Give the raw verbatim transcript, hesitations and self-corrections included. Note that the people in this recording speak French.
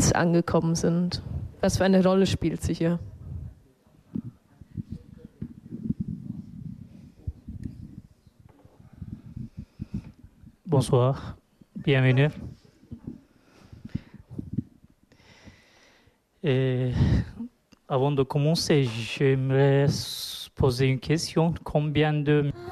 jetzt angekommen sind. Was für eine Rolle spielt sie hier? Bonsoir, bienvenue. Et avant de commencer, j'aimerais poser une question. Combien de